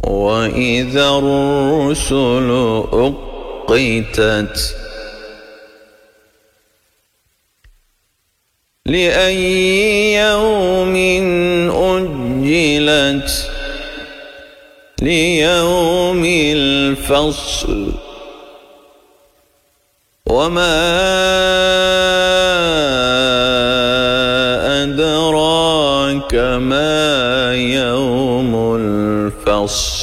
وإذا الرسل أقتت لأي يوم أجلت ليوم الفصل وما أدراك ما يوم الفصل